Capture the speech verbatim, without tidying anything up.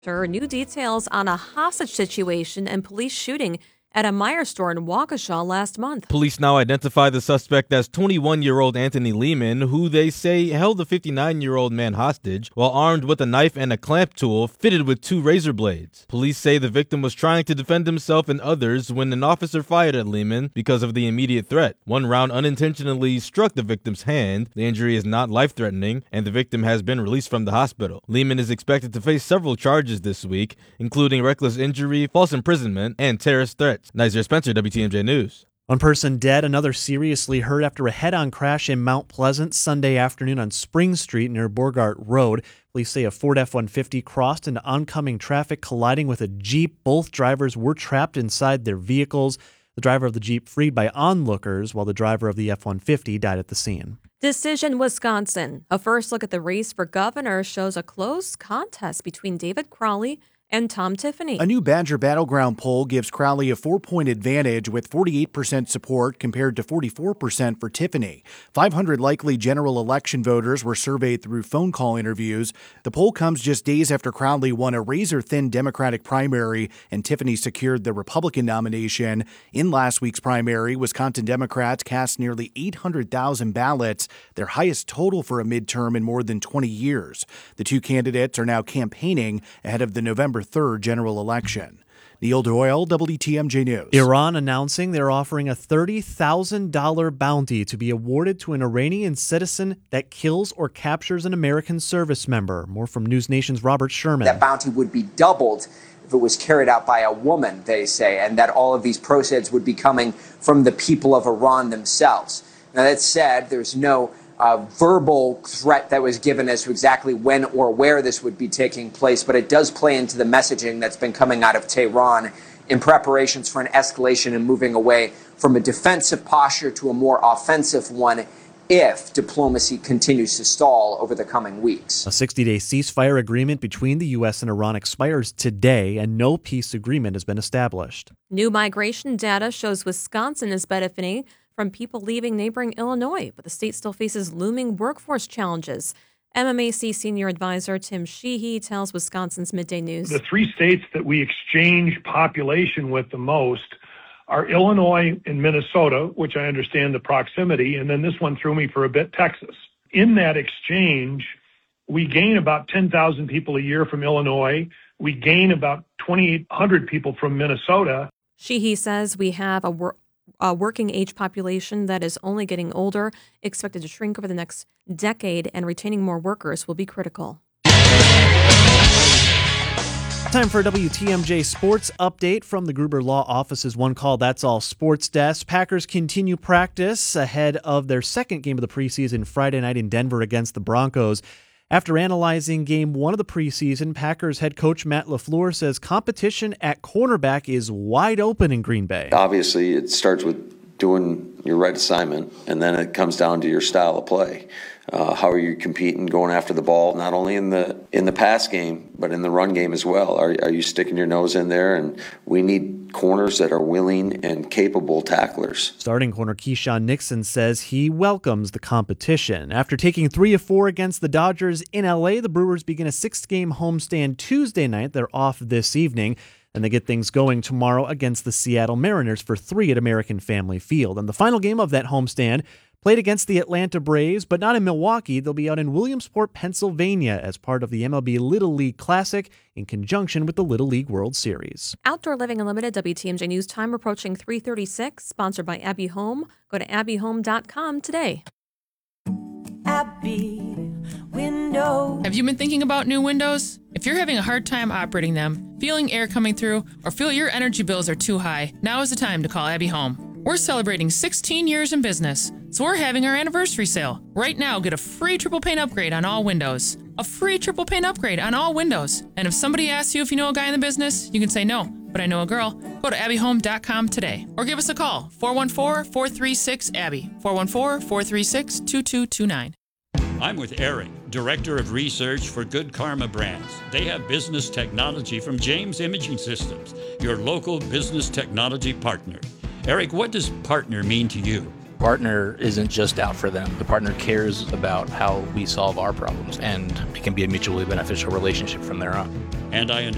New details on a hostage situation and police shooting at a Meijer store in Waukesha last month. Police now identify the suspect as twenty-one-year-old Anthony Lehman, who they say held the fifty-nine-year-old man hostage while armed with a knife and a clamp tool fitted with two razor blades. Police say the victim was trying to defend himself and others when an officer fired at Lehman because of the immediate threat. One round unintentionally struck the victim's hand. The injury is not life-threatening, and the victim has been released from the hospital. Lehman is expected to face several charges this week, including reckless injury, false imprisonment, and terrorist threats. Nizer Spencer, W T M J News. One person dead, another seriously hurt after a head-on crash in Mount Pleasant Sunday afternoon on Spring Street near Borgart Road. Police say a Ford F one fifty crossed into oncoming traffic, colliding with a Jeep. Both drivers were trapped inside their vehicles. The driver of the Jeep freed by onlookers, while the driver of the F one fifty died at the scene. Decision Wisconsin. A first look at the race for governor shows a close contest between David Crowley and Tom Tiffany. A new Badger Battleground poll gives Crowley a four-point advantage with forty-eight percent support compared to forty-four percent for Tiffany. five hundred likely general election voters were surveyed through phone call interviews. The poll comes just days after Crowley won a razor-thin Democratic primary and Tiffany secured the Republican nomination. In last week's primary, Wisconsin Democrats cast nearly eight hundred thousand ballots, their highest total for a midterm in more than twenty years. The two candidates are now campaigning ahead of the November third general election. Neil Doyle, W T M J News. Iran announcing they're offering a thirty thousand dollars bounty to be awarded to an Iranian citizen that kills or captures an American service member. More from News Nation's Robert Sherman. That bounty would be doubled if it was carried out by a woman, they say, and that all of these proceeds would be coming from the people of Iran themselves. Now, that said, there's no Uh, verbal threat that was given as to exactly when or where this would be taking place, but it does play into the messaging that's been coming out of Tehran in preparations for an escalation and moving away from a defensive posture to a more offensive one if diplomacy continues to stall over the coming weeks. A sixty-day ceasefire agreement between the U S and Iran expires today, and no peace agreement has been established. New migration data shows Wisconsin is benefiting from people leaving neighboring Illinois, but the state still faces looming workforce challenges. M M A C senior advisor Tim Sheehy tells Wisconsin's Midday News. The three states that we exchange population with the most are Illinois and Minnesota, which I understand the proximity, and then this one threw me for a bit, Texas. In that exchange, we gain about ten thousand people a year from Illinois. We gain about twenty-eight hundred people from Minnesota. Sheehy says we have a wor- A working age population that is only getting older, expected to shrink over the next decade, and retaining more workers will be critical. Time for a W T M J Sports Update from the Gruber Law Office's One Call That's All Sports Desk. Packers continue practice ahead of their second game of the preseason Friday night in Denver against the Broncos. After analyzing game one of the preseason, Packers head coach Matt LaFleur says competition at cornerback is wide open in Green Bay. Obviously, it starts with doing your right assignment, and then it comes down to your style of play. Uh, how are you competing, going after the ball, not only in the in the pass game, but in the run game as well? Are, are you sticking your nose in there? And we need corners that are willing and capable tacklers. Starting corner Keyshawn Nixon says he welcomes the competition. After taking three of four against the Dodgers in L A, the Brewers begin a six-game homestand Tuesday night. They're off this evening, and they get things going tomorrow against the Seattle Mariners for three at American Family Field. And the final game of that homestand played against the Atlanta Braves, but not in Milwaukee. They'll be out in Williamsport, Pennsylvania as part of the M L B Little League Classic in conjunction with the Little League World Series. Outdoor Living Unlimited, W T M J News time approaching three thirty-six, sponsored by Abbey Home. Go to abbey home dot com today. Abbey Windows. Have you been thinking about new windows? If you're having a hard time operating them, feeling air coming through, or feel your energy bills are too high, now is the time to call Abbey Home. We're celebrating sixteen years in business, so we're having our anniversary sale. Right now, get a free triple pane upgrade on all windows. A free triple pane upgrade on all windows. And if somebody asks you if you know a guy in the business, you can say no, but I know a girl. Go to abbey home dot com today or give us a call, four one four, four three six, A B B Y, four one four, four three six, two two two nine. I'm with Eric, Director of Research for Good Karma Brands. They have business technology from James Imaging Systems, your local business technology partner. Eric, what does partner mean to you? Partner isn't just out for them. The partner cares about how we solve our problems, and it can be a mutually beneficial relationship from there on. And I understand.